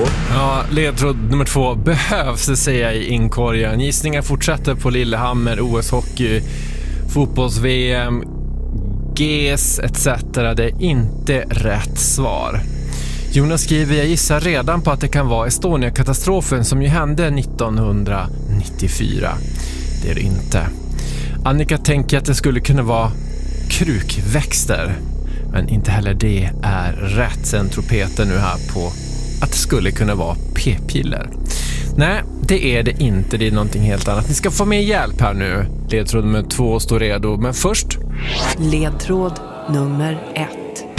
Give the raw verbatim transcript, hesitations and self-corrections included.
Ja, ledtråd nummer två behövs det säga i inkorgen. Gissningar fortsätter på Lillehammer, O S-hockey, fotbolls-V M, G S et cetera. Det är inte rätt svar. Jonas skriver, jag gissar redan på att det kan vara Estonia-katastrofen som ju hände nittonhundranittiofyra. Det är det inte. Annika tänker att det skulle kunna vara krukväxter. Men inte heller det är rätt. Sen tror Peter nu här på att det skulle kunna vara p-piller. Nej, det är det inte. Det är någonting helt annat. Ni ska få med hjälp här nu. Ledtråd nummer två står redo. Men först... Ledtråd nummer ett.